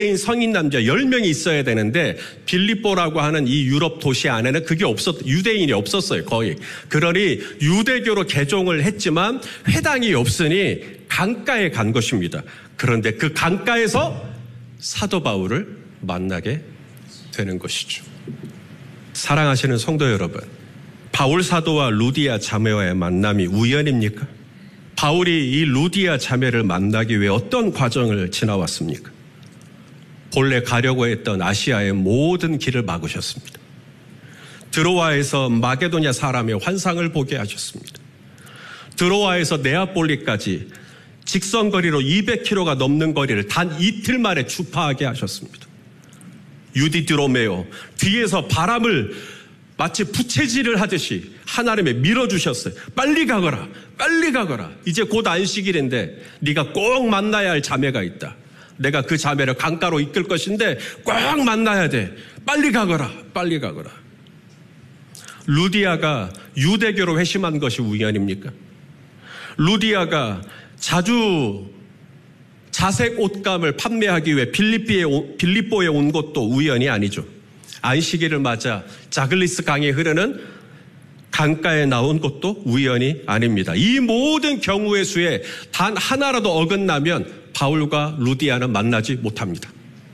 성인 남자 10명이 있어야 되는데 빌립보라고 하는 이 유럽 도시 안에는 그게 유대인이 없었어요, 거의. 그러니 유대교로 개종을 했지만 회당이 없으니 강가에 간 것입니다. 그런데 그 강가에서 사도 바울을 만나게 되는 것이죠. 사랑하시는 성도 여러분, 바울 사도와 루디아 자매와의 만남이 우연입니까? 바울이 이 루디아 자매를 만나기 위해 어떤 과정을 지나왔습니까? 본래 가려고 했던 아시아의 모든 길을 막으셨습니다. 드로아에서 마게도냐 사람의 환상을 보게 하셨습니다. 드로아에서 네아폴리까지 직선거리로 200km가 넘는 거리를 단 이틀 만에 주파하게 하셨습니다. 유디드로메오, 뒤에서 바람을 마치 부채질을 하듯이 하나님에 밀어주셨어요. 빨리 가거라, 빨리 가거라. 이제 곧 안식일인데 네가 꼭 만나야 할 자매가 있다. 내가 그 자매를 강가로 이끌 것인데 꼭 만나야 돼. 빨리 가거라, 빨리 가거라. 루디아가 유대교로 회심한 것이 우연입니까? 루디아가 자주 자색 옷감을 판매하기 위해 빌립보에 온 것도 우연이 아니죠. 안식일을 맞아 자글리스 강에 흐르는 강가에 나온 것도 우연이 아닙니다. 이 모든 경우의 수에 단 하나라도 어긋나면 바울과 루디아는 만나지 못합니다.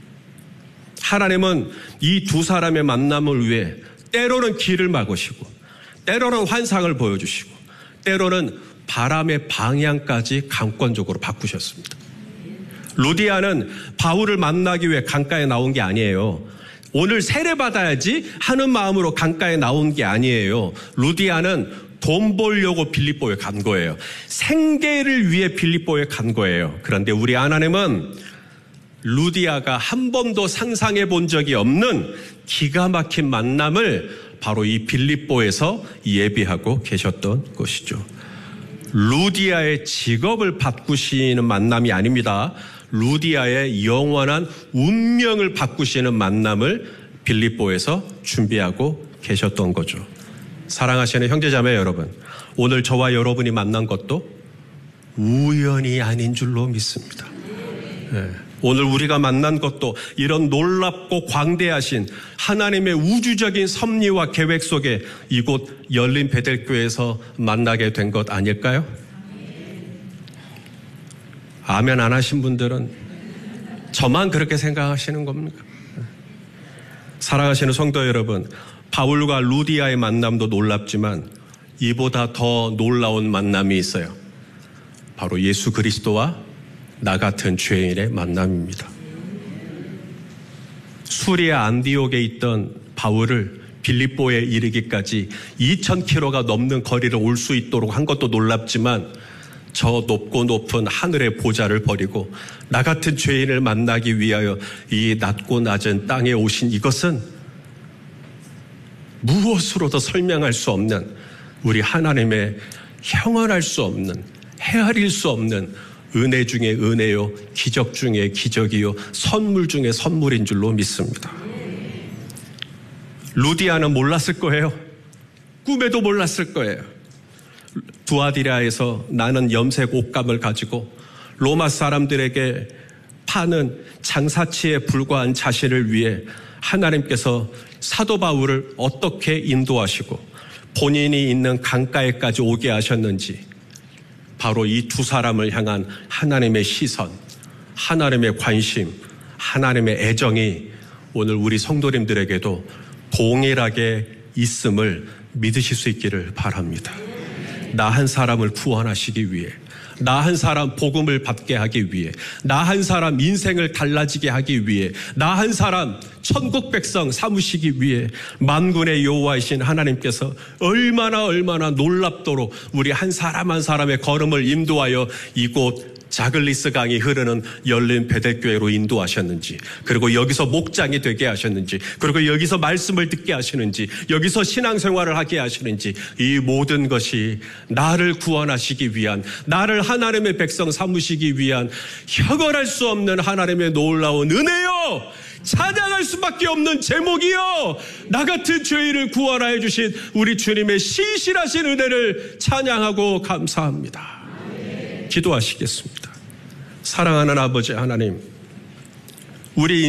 하나님은 이 두 사람의 만남을 위해 때로는 길을 막으시고 때로는 환상을 보여주시고 때로는 바람의 방향까지 강권적으로 바꾸셨습니다. 루디아는 바울을 만나기 위해 강가에 나온 게 아니에요. 오늘 세례받아야지 하는 마음으로 강가에 나온 게 아니에요. 루디아는 돈 벌려고 빌립보에 간 거예요. 생계를 위해 빌립보에 간 거예요. 그런데 우리 하나님은 루디아가 한 번도 상상해 본 적이 없는 기가 막힌 만남을 바로 이 빌립보에서 예비하고 계셨던 것이죠. 루디아의 직업을 바꾸시는 만남이 아닙니다. 루디아의 영원한 운명을 바꾸시는 만남을 빌립보에서 준비하고 계셨던 거죠. 사랑하시는 형제자매 여러분, 오늘 저와 여러분이 만난 것도 우연이 아닌 줄로 믿습니다. 네. 오늘 우리가 만난 것도 이런 놀랍고 광대하신 하나님의 우주적인 섭리와 계획 속에 이곳 열린 베델교회에서 만나게 된 것 아닐까요? 아멘 안 하신 분들은 저만 그렇게 생각하시는 겁니까? 사랑하시는 성도 여러분, 바울과 루디아의 만남도 놀랍지만 이보다 더 놀라운 만남이 있어요. 바로 예수 그리스도와 나 같은 죄인의 만남입니다. 수리아 안디옥에 있던 바울을 빌립보에 이르기까지 2000km가 넘는 거리를 올 수 있도록 한 것도 놀랍지만 저 높고 높은 하늘의 보좌를 버리고 나 같은 죄인을 만나기 위하여 이 낮고 낮은 땅에 오신 이것은 무엇으로도 설명할 수 없는 우리 하나님의 형언할 수 없는 헤아릴 수 없는 은혜 중에 은혜요, 기적 중에 기적이요, 선물 중에 선물인 줄로 믿습니다. 루디아는 몰랐을 거예요. 꿈에도 몰랐을 거예요. 두아디라에서 나는 염색 옷감을 가지고 로마 사람들에게 파는 장사치에 불과한 자신을 위해 하나님께서 사도 바울을 어떻게 인도하시고 본인이 있는 강가에까지 오게 하셨는지 바로 이 두 사람을 향한 하나님의 시선, 하나님의 관심, 하나님의 애정이 오늘 우리 성도님들에게도 동일하게 있음을 믿으실 수 있기를 바랍니다. 나 한 사람을 구원하시기 위해, 나 한 사람 복음을 받게 하기 위해, 나 한 사람 인생을 달라지게 하기 위해, 나 한 사람 천국 백성 삼으시기 위해 만군의 여호와이신 하나님께서 얼마나 놀랍도록 우리 한 사람 한 사람의 걸음을 인도하여 이곳 자글리스 강이 흐르는 열린 베델교회로 인도하셨는지, 그리고 여기서 목장이 되게 하셨는지, 그리고 여기서 말씀을 듣게 하시는지, 여기서 신앙생활을 하게 하시는지, 이 모든 것이 나를 구원하시기 위한, 나를 하나님의 백성 삼으시기 위한 혀걸할 수 없는 하나님의 놀라운 은혜요, 찬양할 수밖에 없는 제목이요, 나 같은 죄인을 구원하여 주신 우리 주님의 신실하신 은혜를 찬양하고 감사합니다. 기도하시겠습니다. 사랑하는 아버지 하나님, 우리